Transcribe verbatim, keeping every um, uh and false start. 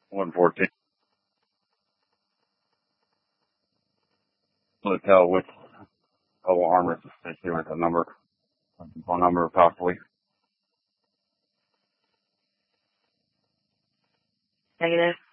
one fourteen. To tell which level armor to stick to with a number, phone number possibly. Negative.